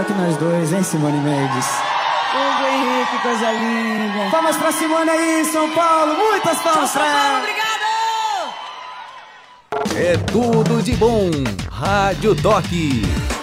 que nós dois, hein, Simone Mendes? Hugo Henrique, coisa linda. Palmas pra Simone aí, São Paulo. Muitas palmas pra ela. Obrigado! É tudo de bom. Rádio Toque.